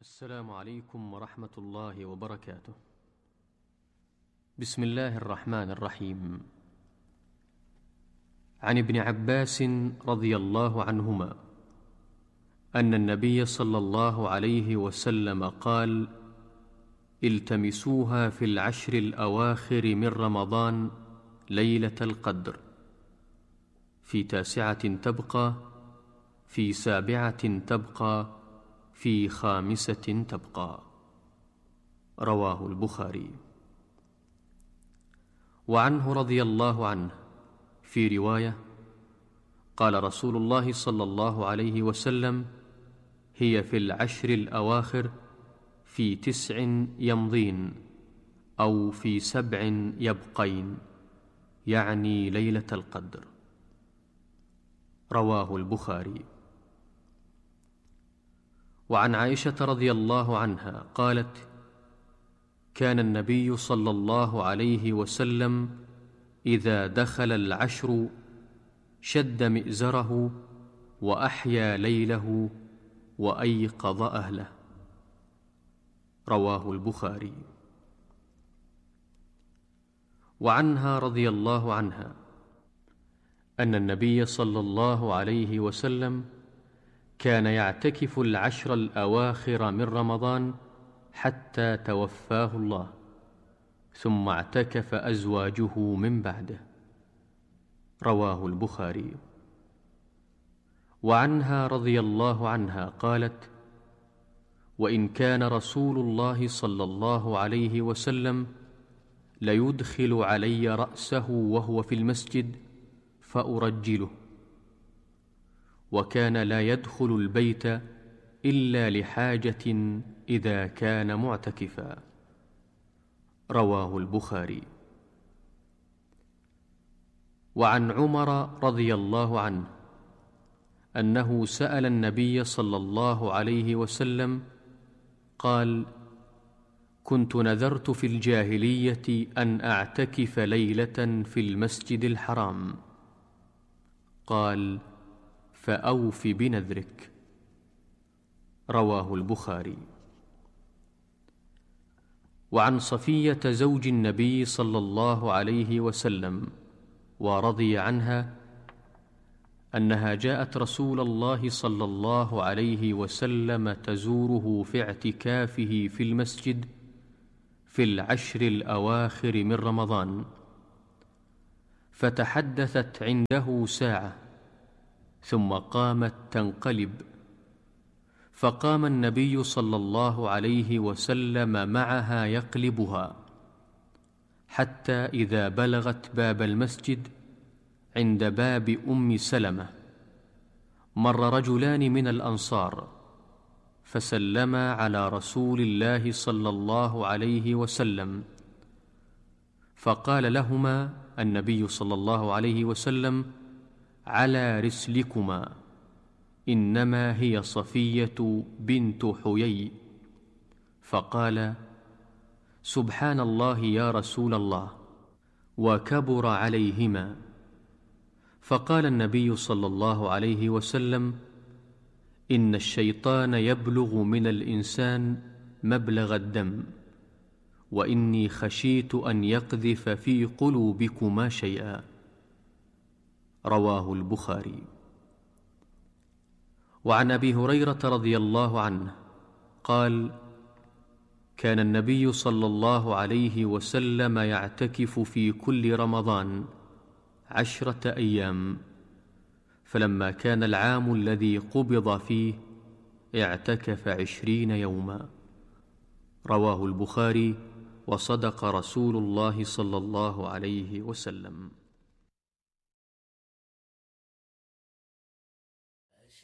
السلام عليكم ورحمة الله وبركاته. بسم الله الرحمن الرحيم. عن ابن عباس رضي الله عنهما أن النبي صلى الله عليه وسلم قال: التمسوها في العشر الأواخر من رمضان ليلة القدر، في 9 تبقى، في 7 تبقى، في 5 تبقى. رواه البخاري. وعنه رضي الله عنه في رواية قال رسول الله صلى الله عليه وسلم: هي في العشر الأواخر، في 9 يمضين، أو في 7 يبقين، يعني ليلة القدر. رواه البخاري. وعن عائشة رضي الله عنها قالت: كان النبي صلى الله عليه وسلم إذا دخل العشر شد مئزره وأحيا ليله وأيقظ أهله. رواه البخاري. وعنها رضي الله عنها أن النبي صلى الله عليه وسلم كان يعتكف العشر الأواخر من رمضان حتى توفاه الله، ثم اعتكف أزواجه من بعده. رواه البخاري. وعنها رضي الله عنها قالت: وإن كان رسول الله صلى الله عليه وسلم ليدخل علي رأسه وهو في المسجد فأرجله، وكان لا يدخل البيت إلا لحاجة إذا كان معتكفا. رواه البخاري. وعن عمر رضي الله عنه أنه سأل النبي صلى الله عليه وسلم قال: كنت نذرت في الجاهلية أن أعتكف ليلة في المسجد الحرام. قال: فأوف بنذرك. رواه البخاري. وعن صفية زوج النبي صلى الله عليه وسلم ورضي عنها أنها جاءت رسول الله صلى الله عليه وسلم تزوره في اعتكافه في المسجد في العشر الأواخر من رمضان، فتحدثت عنده ساعة ثم قامت تنقلب، فقام النبي صلى الله عليه وسلم معها يقلبها، حتى إذا بلغت باب المسجد عند باب أم سلمة مر رجلان من الأنصار فسلما على رسول الله صلى الله عليه وسلم، فقال لهما النبي صلى الله عليه وسلم: على رسلكما، إنما هي صفية بنت حيي. فقال: سبحان الله يا رسول الله، وكبر عليهما. فقال النبي صلى الله عليه وسلم: إن الشيطان يبلغ من الإنسان مبلغ الدم، وإني خشيت أن يقذف في قلوبكما شيئا. رواه البخاري. وعن أبي هريرة رضي الله عنه قال: كان النبي صلى الله عليه وسلم يعتكف في كل رمضان 10 أيام، فلما كان العام الذي قبض فيه اعتكف 20 يوما. رواه البخاري. وصدق رسول الله صلى الله عليه وسلم.